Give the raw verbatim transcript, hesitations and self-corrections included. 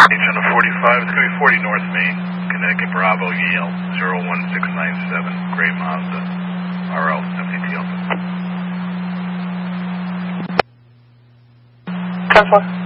H one forty-five, it's going to be forty North Main, Connecticut, Bravo, Yale, zero one six nine seven, Gray Mazda, R L, F C T Alpha. ten four.